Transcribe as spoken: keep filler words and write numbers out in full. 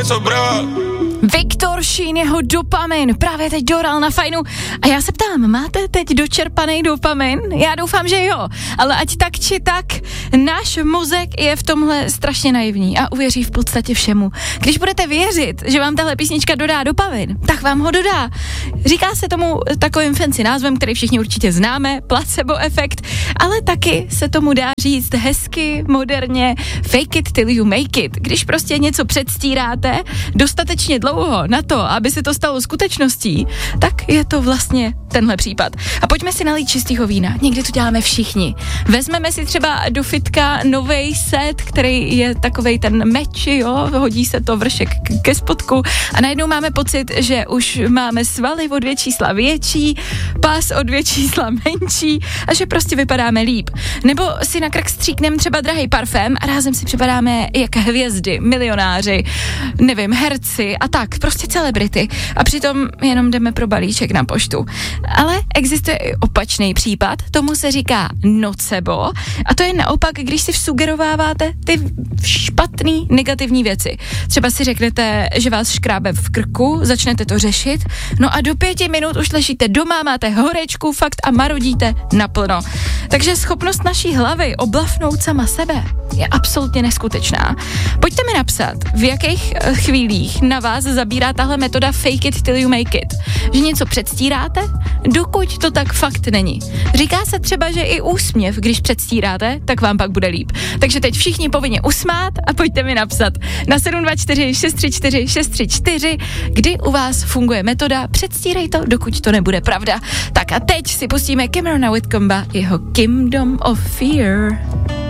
co brava? Viktor Šín, jeho dopamin, právě teď doral na Fajnu. A já se ptám, máte teď dočerpaný dopamin? Já doufám, že jo, ale ať tak či tak, náš mozek je v tomhle strašně naivní a uvěří v podstatě všemu. Když budete věřit, že vám tahle písnička dodá dopamin, tak vám ho dodá. Říká se tomu takovým fancy názvem, který všichni určitě známe, placebo efekt, ale taky se tomu dá říct hezky, moderně, fake it till you make it. Když prostě něco předstíráte dostatečně dlouho na to, aby se to stalo skutečností, tak je to vlastně tenhle případ. A pojďme si nalít čistýho vína. Někdy to děláme všichni. Vezmeme si třeba do fitka novej set, který je takovej ten meč, jo, hodí se to vršek ke spodku a najednou máme pocit, že už máme svaly o dvě čísla větší, pás o dvě čísla menší a že prostě vypadáme líp. Nebo si na krk stříkneme třeba drahý parfém a rázem si připadáme jak hvězdy, milionáři, nevím, herci a tak, prostě celebrity. A přitom jenom jdeme pro balíček na poštu. Ale existuje i opačný případ, tomu se říká nocebo a to je naopak, když si vsugerováváte ty špatný, negativní věci. Třeba si řeknete, že vás škrábe v krku, začnete to řešit, no a do pěti minut už ležíte doma, máte horečku, fakt a marodíte naplno. Takže schopnost naší hlavy oblafnout sama sebe je absolutně neskutečná. Pojďte mi napsat, v jakých chvílích na vás zabírá tahle metoda fake it till you make it. Že něco předstíráte, dokud to tak fakt není. Říká se třeba, že i úsměv, když předstíráte, tak vám pak bude líp. Takže teď všichni povinně usmát a pojďte mi napsat na sedm dva čtyři šest tři čtyři šest tři čtyři, kdy u vás funguje metoda předstírej to, dokud to nebude pravda. Tak a teď si pustíme Camerona Whitcomba, jeho Kingdom of Fear.